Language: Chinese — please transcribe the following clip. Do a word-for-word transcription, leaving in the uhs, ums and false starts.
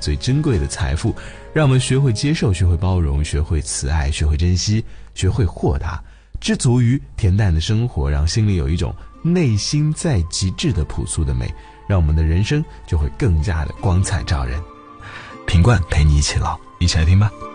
最珍贵的财富，让我们学会接受，学会包容，学会慈爱，学会珍惜，学会豁达，知足于恬淡的生活，让心里有一种内心在极致的朴素的美，让我们的人生就会更加的光彩照人。品冠陪你一起老，一起来听吧。